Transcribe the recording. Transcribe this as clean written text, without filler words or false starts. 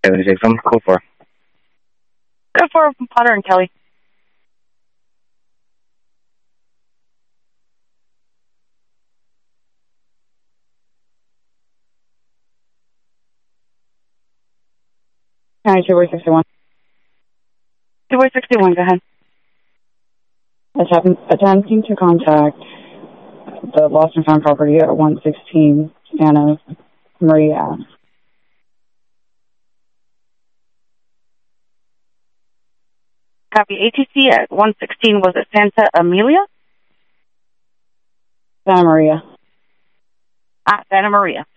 76, code 4. Code 4 from Potter and Kelly. County 261. 261, go ahead. Attempting to contact the lost and found property at 116 Santa Maria. Copy. ATC at 116, was it Santa Amelia? Santa Maria. Santa Maria.